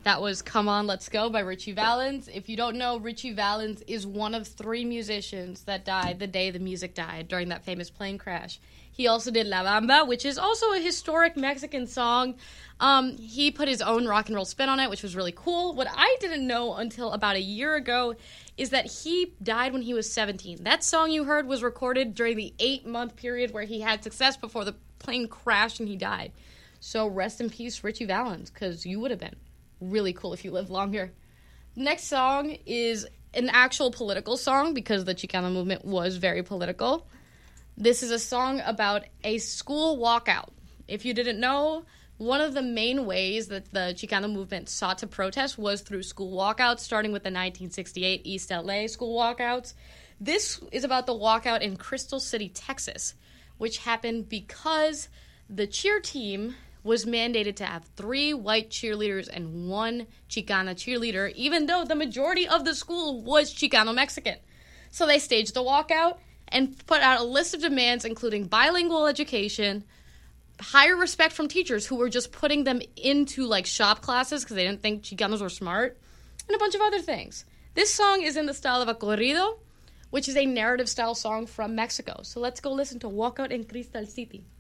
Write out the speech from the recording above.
That was Come On, Let's Go by Richie Valens. If you don't know, Richie Valens is one of 3 musicians that died the day the music died during that famous plane crash. He also did La Bamba, which is also a historic Mexican song. He put his own rock and roll spin on it, which was really cool. What I didn't know until about a year ago is that he died when he was 17. That song you heard was recorded during the 8-month period where he had success before the plane crashed and he died. So rest in peace, Richie Valens, because you would have been really cool if you lived longer. Next song is an actual political song because the Chicano movement was very political. This is a song about a school walkout. If you didn't know, one of the main ways that the Chicano movement sought to protest was through school walkouts, starting with the 1968 East LA school walkouts. This is about the walkout in Crystal City, Texas, which happened because the cheer team was mandated to have 3 white cheerleaders and 1 Chicana cheerleader, even though the majority of the school was Chicano-Mexican. So they staged the walkout and put out a list of demands, including bilingual education, higher respect from teachers who were just putting them into, like, shop classes because they didn't think Chicanos were smart, and a bunch of other things. This song is in the style of a corrido, which is a narrative-style song from Mexico. So let's go listen to Walkout in Crystal City.